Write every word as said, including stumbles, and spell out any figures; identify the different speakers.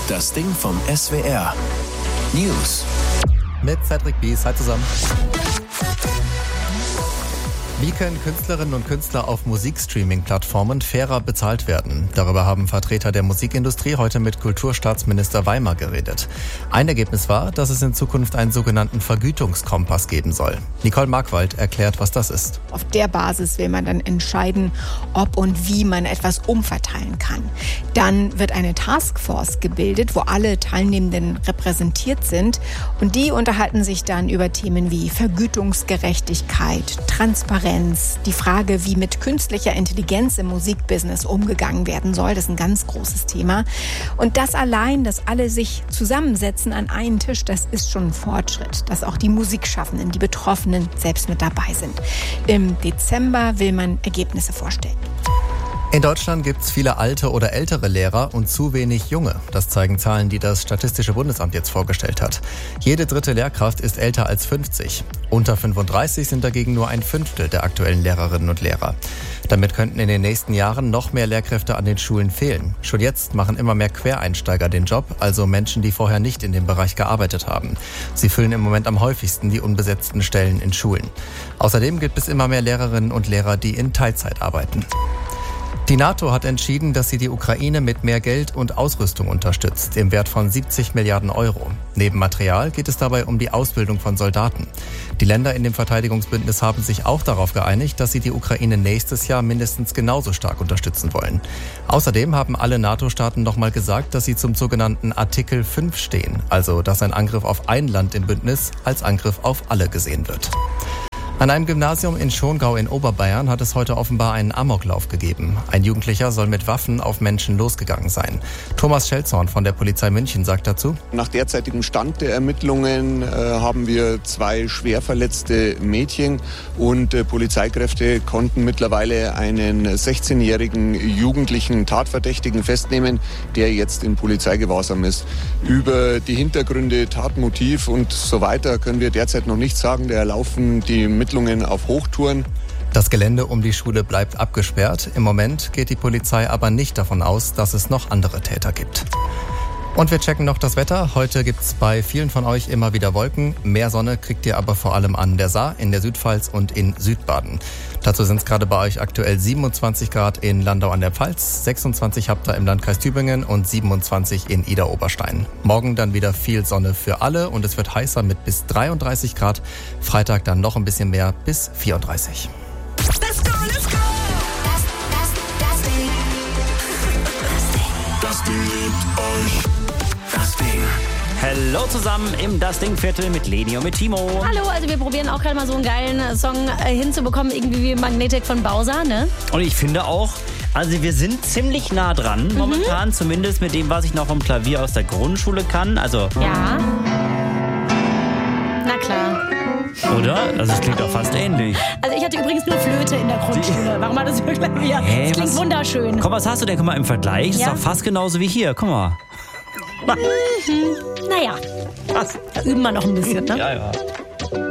Speaker 1: Das Ding vom S W R. News.
Speaker 2: Mit Cedric Bies. Hi zusammen. Wie können Künstlerinnen und Künstler auf Musikstreaming-Plattformen fairer bezahlt werden? Darüber haben Vertreter der Musikindustrie heute mit Kulturstaatsminister Weimer geredet. Ein Ergebnis war, dass es in Zukunft einen sogenannten Vergütungskompass geben soll. Nicole Markwald erklärt, was das ist.
Speaker 3: Auf der Basis will man dann entscheiden, ob und wie man etwas umverteilen kann. Dann wird eine Taskforce gebildet, wo alle Teilnehmenden repräsentiert sind. Und die unterhalten sich dann über Themen wie Vergütungsgerechtigkeit, Transparenz, die Frage, wie mit künstlicher Intelligenz im Musikbusiness umgegangen werden soll. Das ist ein ganz großes Thema. Und das allein, dass alle sich zusammensetzen an einen Tisch, das ist schon ein Fortschritt. Dass auch die Musikschaffenden, die Betroffenen selbst mit dabei sind. Im Dezember will man Ergebnisse vorstellen.
Speaker 2: In Deutschland gibt es viele alte oder ältere Lehrer und zu wenig junge. Das zeigen Zahlen, die das Statistische Bundesamt jetzt vorgestellt hat. Jede dritte Lehrkraft ist älter als fünfzig. Unter fünfunddreißig sind dagegen nur ein Fünftel der aktuellen Lehrerinnen und Lehrer. Damit könnten in den nächsten Jahren noch mehr Lehrkräfte an den Schulen fehlen. Schon jetzt machen immer mehr Quereinsteiger den Job, also Menschen, die vorher nicht in dem Bereich gearbeitet haben. Sie füllen im Moment am häufigsten die unbesetzten Stellen in Schulen. Außerdem gibt es immer mehr Lehrerinnen und Lehrer, die in Teilzeit arbeiten. Die NATO hat entschieden, dass sie die Ukraine mit mehr Geld und Ausrüstung unterstützt, im Wert von siebzig Milliarden Euro. Neben Material geht es dabei um die Ausbildung von Soldaten. Die Länder in dem Verteidigungsbündnis haben sich auch darauf geeinigt, dass sie die Ukraine nächstes Jahr mindestens genauso stark unterstützen wollen. Außerdem haben alle NATO-Staaten nochmal gesagt, dass sie zum sogenannten Artikel fünf stehen, also dass ein Angriff auf ein Land im Bündnis als Angriff auf alle gesehen wird. An einem Gymnasium in Schongau in Oberbayern hat es heute offenbar einen Amoklauf gegeben. Ein Jugendlicher soll mit Waffen auf Menschen losgegangen sein. Thomas Schelzhorn von der Polizei München sagt dazu:
Speaker 4: Nach derzeitigem Stand der Ermittlungen äh, haben wir zwei schwer verletzte Mädchen und äh, Polizeikräfte konnten mittlerweile einen sechzehnjährigen jugendlichen Tatverdächtigen festnehmen, der jetzt in Polizeigewahrsam ist. Über die Hintergründe, Tatmotiv und so weiter können wir derzeit noch nichts sagen. Da laufen die Ermittlungen auf Hochtouren.
Speaker 2: Das Gelände um die Schule bleibt abgesperrt. Im Moment geht die Polizei aber nicht davon aus, dass es noch andere Täter gibt. Und wir checken noch das Wetter. Heute gibt's bei vielen von euch immer wieder Wolken. Mehr Sonne kriegt ihr aber vor allem an der Saar, in der Südpfalz und in Südbaden. Dazu sind es gerade bei euch aktuell siebenundzwanzig Grad in Landau an der Pfalz, sechsundzwanzig habt ihr im Landkreis Tübingen und siebenundzwanzig in Idar-Oberstein. Morgen dann wieder viel Sonne für alle und es wird heißer mit bis dreiunddreißig Grad. Freitag dann noch ein bisschen mehr bis vierunddreißig.
Speaker 1: Let's go, let's go! Das, das, das Ding. Das Ding liebt euch. Das Ding.
Speaker 5: Hallo zusammen im Das Ding Viertel mit Leni und mit Timo.
Speaker 6: Hallo, also wir probieren auch gerade mal so einen geilen Song äh, hinzubekommen, irgendwie wie Magnetic von Bowser, ne?
Speaker 5: Und ich finde auch, also wir sind ziemlich nah dran mhm. momentan, zumindest mit dem, was ich noch vom Klavier aus der Grundschule kann. Also
Speaker 6: ja. Na klar.
Speaker 5: Oder? Also es klingt auch fast ähnlich.
Speaker 6: Also ich hatte übrigens nur Flöte in der Grundschule. Warum hat das für Klavier?
Speaker 5: Hey,
Speaker 6: das klingt
Speaker 5: was?
Speaker 6: Wunderschön.
Speaker 5: Komm, was hast du denn? Guck mal, im Vergleich, das
Speaker 6: ja?
Speaker 5: ist doch fast genauso wie hier. Guck mal.
Speaker 6: Mhm. Naja,
Speaker 5: Was?
Speaker 6: da üben wir noch ein bisschen, ne?
Speaker 5: Ja, ja.